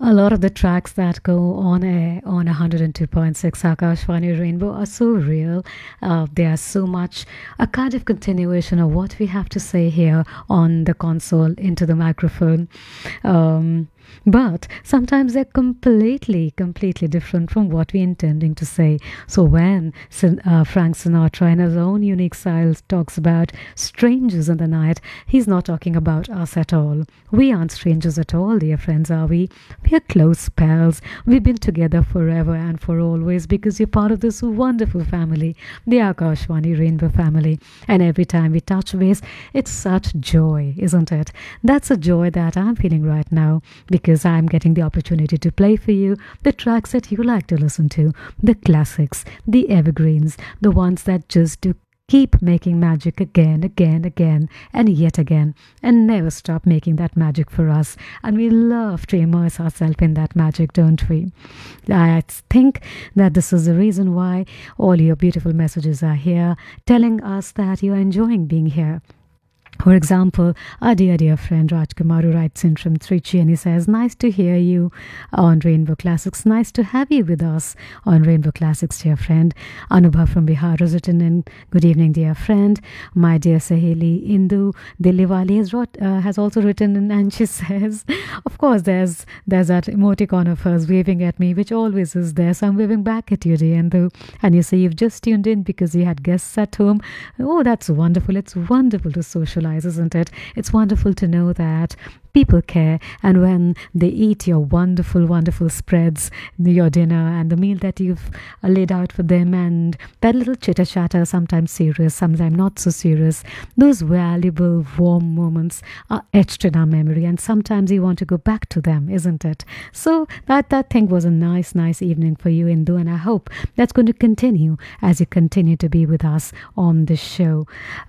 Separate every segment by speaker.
Speaker 1: A lot of the tracks that go on air on 102.6 Akashvani Rainbow are so real. They are so much a kind of continuation of what we have to say here on the console into the microphone. Um, but sometimes they're completely different from what we're intending to say. So when Frank Sinatra, in his own unique style, talks about strangers in the night, he's not talking about us at all. We aren't strangers at all, dear friends, are we? We are close pals. We've been together forever and for always because you're part of this wonderful family, the Akashvani Rainbow family. And every time we touch base, it's such joy, isn't it? That's a joy that I'm feeling right now because I'm getting the opportunity to play for you the tracks that you like to listen to, the classics, the evergreens, the ones that just do keep making magic again, and yet again, and never stop making that magic for us. And we love to immerse ourselves in that magic, don't we? I think that this is the reason why all your beautiful messages are here, telling us that you are enjoying being here. For example, our dear friend Rajkumar who writes in from Trichy and he says, nice to hear you on Rainbow Classics. Nice to have you with us on Rainbow Classics, dear friend. Anubha from Bihar has written in, good evening, dear friend. My dear Saheli Indu Diliwali has also written in and she says, of course, there's that emoticon of hers waving at me, which always is there. So I'm waving back at you, dear Indu. And you say you've just tuned in because you had guests at home. Oh, that's wonderful. It's wonderful to socialize, isn't it? It's wonderful to know that people care, and when they eat your wonderful spreads, your dinner and the meal that you've laid out for them, and that little chitter chatter, sometimes serious, sometimes not so serious, those valuable warm moments are etched in our memory, and sometimes you want to go back to them, isn't it? So that thing was a nice evening for you, Indu, and I hope that's going to continue as you continue to be with us on this show.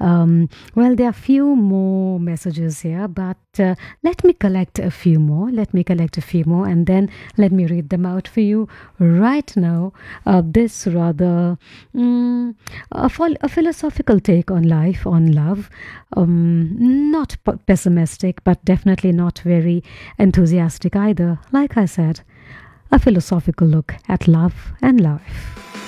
Speaker 1: Well, there are a few more messages here, but let me collect a few more. And then let me read them out for you right now. This rather a philosophical take on life, on love. Not pessimistic, but definitely not very enthusiastic either. Like I said, a philosophical look at love and life.